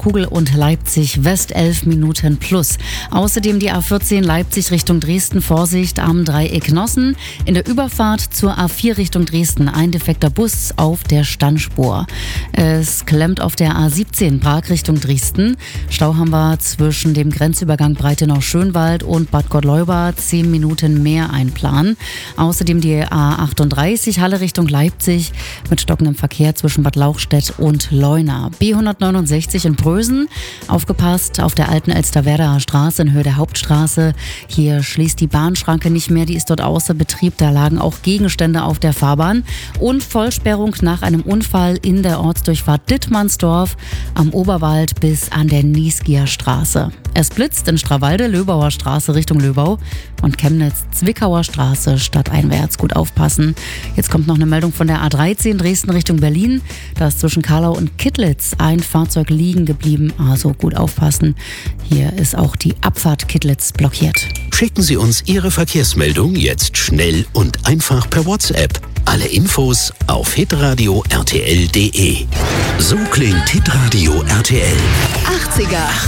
Kugel und Leipzig West 11 Minuten plus. Außerdem die A14 Leipzig Richtung Dresden, Vorsicht am Dreieck Nossen. In der Überfahrt zur A4 Richtung Dresden ein defekter Bus auf der Standspur. Es klemmt auf der A17 Prag Richtung Dresden. Stau haben wir zwischen dem Grenzübergang Breitenau-Schönwald und Bad Gottleuba 10 Minuten mehr einplanen. Außerdem die A38 Halle Richtung Leipzig mit stockendem Verkehr zwischen Bad Lauchstädt und Leuna. B169 in Prösen. Aufgepasst auf der alten Elsterwerdaer Straße in Höhe der Hauptstraße. Hier schließt die Bahnschranke nicht mehr. Die ist dort außer Betrieb. Da lagen auch Gegenstände auf der Fahrbahn. Und Vollsperrung nach einem Unfall in der Ortsdurchfahrt Dittmannsdorf am Oberwald bis an der Niesgier Straße. Es blitzt in Strawalde, Löbauer Straße Richtung Löbau und Chemnitz, Zwickauer Straße stadteinwärts. Gut aufpassen. Jetzt kommt noch eine Meldung von der A13 Dresden Richtung Berlin. Da ist zwischen Karlau und Kittlitz ein Fahrzeug liegen geblieben. Also gut aufpassen. Hier ist auch die Abfahrt Kittlitz blockiert. Schicken Sie uns Ihre Verkehrsmeldung jetzt schnell und einfach per WhatsApp. Alle Infos auf hitradio RTL.de. So klingt Hitradio RTL. 80er.